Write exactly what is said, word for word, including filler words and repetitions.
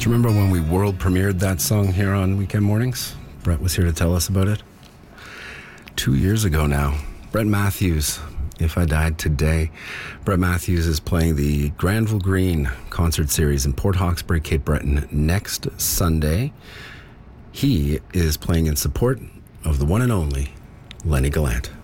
Do you remember when we world premiered that song here on Weekend Mornings? Brett was here to tell us about it. Two years ago now. Brett Matthews, If I Died Today. Brett Matthews is playing the Granville Green concert series in Port Hawkesbury, Cape Breton next Sunday. He is playing in support of the one and only Lenny Gallant.